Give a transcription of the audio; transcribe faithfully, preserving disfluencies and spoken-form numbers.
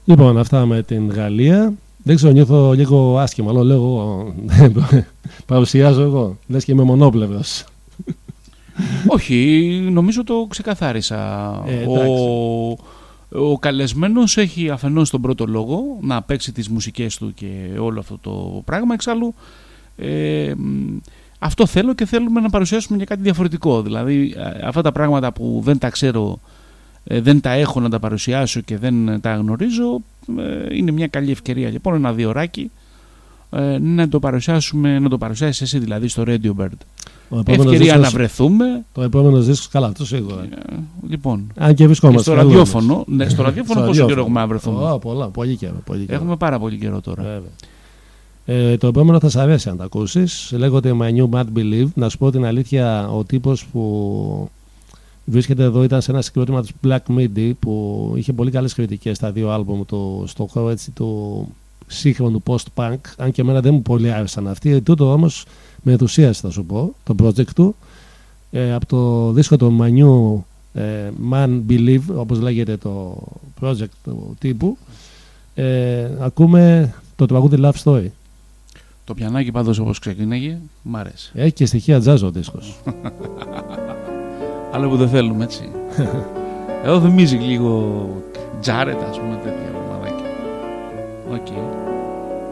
Λοιπόν, αυτά με την Γαλλία. Δεν ξέρω, νιώθω λίγο άσχημα. Λέω, λέω παρουσιάζω εγώ. Λες και είμαι μονόπλευρος. Όχι, νομίζω το ξεκαθάρισα. Ε, ο, ο καλεσμένος έχει αφενός τον πρώτο λόγο να παίξει τις μουσικές του και όλο αυτό το πράγμα. Εξάλλου ε, αυτό θέλω και θέλουμε να παρουσιάσουμε για κάτι διαφορετικό. Δηλαδή αυτά τα πράγματα που δεν τα ξέρω, ε, δεν τα έχω να τα παρουσιάσω και δεν τα γνωρίζω, ε, είναι μια καλή ευκαιρία λοιπόν ένα διωράκι ε, να το παρουσιάσουμε, να το παρουσιάσεις εσύ δηλαδή στο Radio Bird. Ευκαιρία δίσκος, να βρεθούμε. Το επόμενο δίσκο, καλά, αυτό σίγουρα. Ε, λοιπόν, αν και βρισκόμαστε στο ραδιόφωνο, ναι, στο ραδιόφωνο πόσο καιρό έχουμε να βρεθούμε? Oh, πολλά, πολύ καιρό, πολύ καιρό. Έχουμε πάρα πολύ καιρό τώρα. Ε, το επόμενο θα σ' αρέσει αν το ακούσεις. Λέγεται My New Mad Believe. Να σου πω την αλήθεια, ο τύπος που βρίσκεται εδώ ήταν σε ένα συγκρότημα του Black Midi που είχε πολύ καλές κριτικές στα δύο άλμπουμ του, στο χώρο έτσι, του σύγχρονου post-punk. Αν και εμένα δεν μου πολύ άρεσαν αυτοί. Τούτο όμως με ενθουσίασε θα σου πω το project του. Ε, από το δίσκο του My New ε, Man Believe, όπως λέγεται το project του τύπου, ε, ακούμε το τραγούδι Love Story. Το πιανάκι πάντως όπως ξεκίναγε, μ' αρέσει. Έχει και στοιχεία jazz ο δίσκος. Αλλά που δεν θέλουμε, έτσι. Εδώ θυμίζει λίγο Τζάρετ, ας πούμε, τέτοια ομαδάκια. Οκ. Okay.